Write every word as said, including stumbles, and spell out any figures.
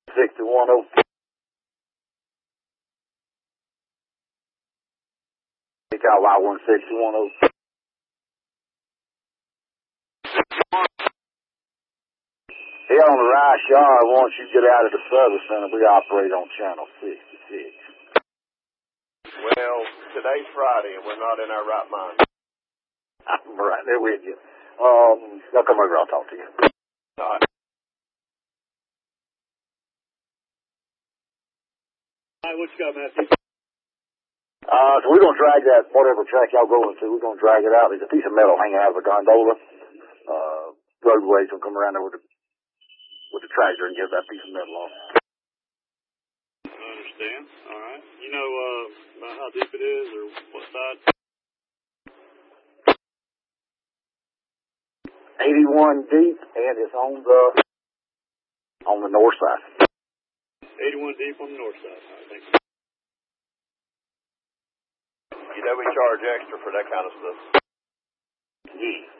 sixty-one oh. Take out Y one sixty-one oh. Here on the Rice Yard, once you get out of the service center, we operate on channel sixty-six. Well, today's Friday, and we're not in our right mind. I'm right there with you. Um, now come over, I'll talk to you. All right. All right, what you got, Matthew? Uh, so we're going to drag that, whatever track y'all going to, we're going to drag it out. There's a piece of metal hanging out of the gondola. Uh, roadways will come around there with the, with the tractor and get that piece of metal on. I understand. All right. You know, uh, about how deep it is or what side? eighty-one deep, and it's on the, on the north side. eighty-one deep on the north side. All right, thank you. You know we charge extra for that kind of stuff. Yeah.